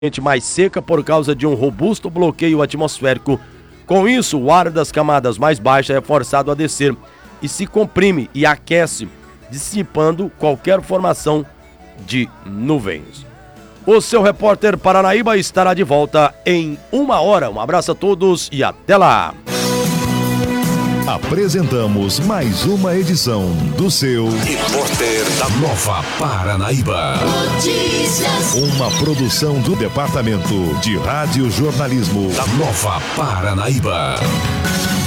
mais seca por causa de um robusto bloqueio atmosférico. Com isso, o ar das camadas mais baixas é forçado a descer e se comprime e aquece, dissipando qualquer formação de nuvens. O seu repórter Paranaíba estará de volta em 1 hora. Um abraço a todos e até lá! Apresentamos mais uma edição do seu Repórter da Nova Paranaíba. Notícias. Uma produção do Departamento de Rádio Jornalismo da Nova Paranaíba.